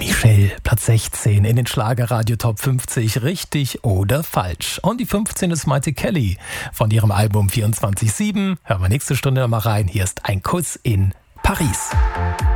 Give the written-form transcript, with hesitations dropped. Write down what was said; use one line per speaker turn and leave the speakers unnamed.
Michelle, Platz 16 in den Schlagerradio Top 50, richtig oder falsch. Und die 15 ist Maite Kelly von ihrem Album 24/7. Hören wir nächste Stunde mal rein. Hier ist ein Kuss in Paris.